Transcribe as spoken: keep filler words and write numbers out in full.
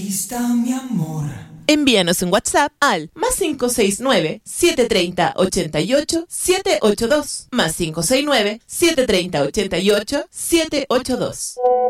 está mi amor. Envíanos un WhatsApp al más cinco seis nueve, siete tres cero, ocho ocho, siete ocho dos, más cinco seis nueve, siete tres cero, ocho ocho, siete ocho dos.